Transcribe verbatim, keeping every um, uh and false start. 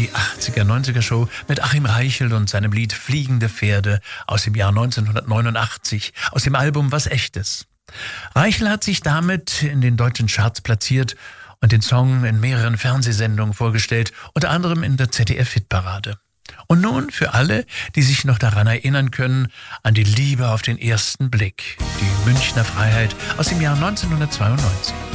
die achtziger-neunziger-Show mit Achim Reichel und seinem Lied Fliegende Pferde aus dem Jahr neunzehnhundertneunundachtzig, aus dem Album Was Echtes. Reichel hat sich damit in den deutschen Charts platziert und den Song in mehreren Fernsehsendungen vorgestellt, unter anderem in der Z D F-Hitparade. Und nun für alle, die sich noch daran erinnern können, an die Liebe auf den ersten Blick, die Münchner Freiheit aus dem Jahr neunzehnhundertzweiundneunzig.